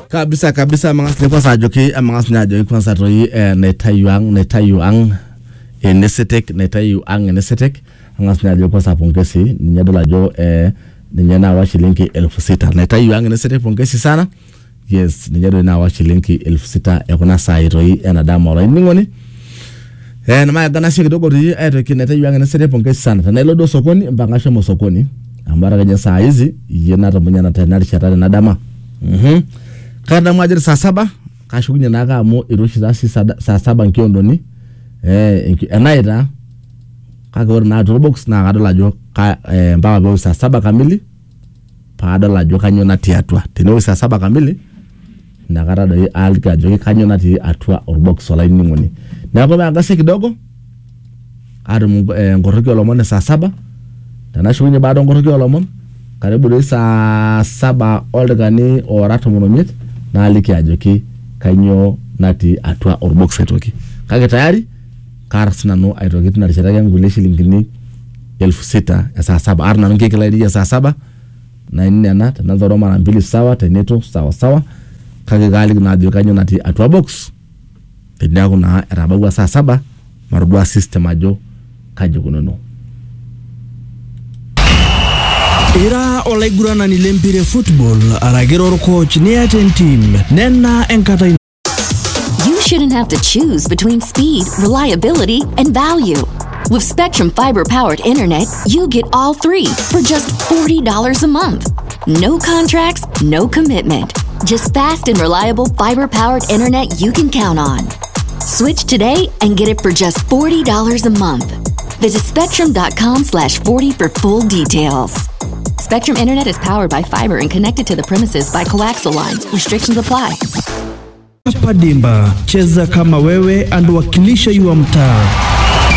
Kabisa mangas kwa sajoki mangas nyajo kwa satoi netayuang enesetek mangas nyajo kwa sapongesi nyadola jo ninyana wa shilingi 6,000 netayuang enesetek pongesi sana. Yes, ninyado na wa shilingi 6,000 yakuna saitoi enadama ora ningoni na maya gana shi kidogo ri aitoki netayuang enesetek pongesi sana tanelo do sokoni mbangasho mo sokoni ambara kwenye saa hizi yena tamunyana tena shatana nadama kada mwajiri saa 7 kashukunya naka amo irushi saa 7 nkiondoni enaita kaka ora na toolbox na kadola jo mpaka bo saa 7 kamili padola jo kanyo natii atua tene saa 7 kamili na kata doi alika jo kanyo natii atua orbox ola ningoni na kwa ngase kidogo adu ngoroki olomone saa 7 tanashukunya bado ngoroki olomone karibu doi saa 7 oldgani orato monomit na aliki ajoki kanyo nati atua orbox aitoki kake tayari karsina no aitoki tunarishaka ngule shilingini 6,000 ya saa 7 arna ngeke laidi ya saa 7 na nne na tanazoro mara 2 sawa teneto sawa kake gali na ajoki kanyo nati atua box tena kuna erabawa saa 7 marudwa system ajo kajukunono Ira olaigurana ni lempire football aragiro coach ni aten team nena enkata. You shouldn't have to choose between speed, reliability, and value. With Spectrum fiber-powered internet, you get all three for just $40 a month. No contracts, no commitment. Just fast and reliable fiber-powered internet you can count on. Switch today and get it for just $40 a month. Visit spectrum.com/40 for full details. Spectrum Internet is powered by fiber and connected to the premises by coaxial lines. Restrictions apply. Padimba, cheza kama wewe and wakilisha yu mtaa.